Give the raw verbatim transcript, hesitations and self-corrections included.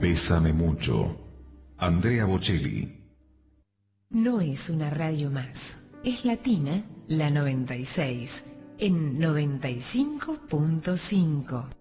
Pésame mucho. Andrea Bocelli. No es una radio más. Es Latina, la noventa y seis, en noventa y cinco punto cinco.